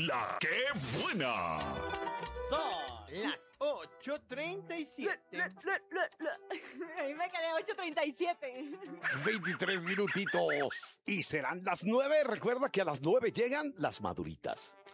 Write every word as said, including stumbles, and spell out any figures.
La que buena. Son las ocho treinta y siete. Ahí me quedé ocho treinta y siete. veintitrés minutitos. Y serán las nueve. Recuerda que a las nueve llegan las maduritas.